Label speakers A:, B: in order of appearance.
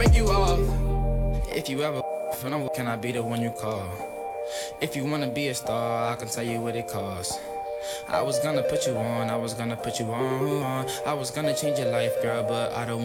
A: break you off. If you ever can I be the one you call? If you wanna be a star, I can tell you what it costs. I was gonna put you on, I was gonna put you on. I was gonna change your life, girl, but I don't